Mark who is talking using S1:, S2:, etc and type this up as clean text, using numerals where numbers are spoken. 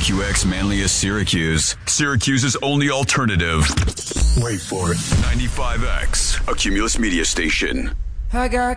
S1: WQX Manlius Syracuse. Syracuse's only alternative.
S2: Wait for it.
S1: 95X, a Cumulus media station.
S3: I got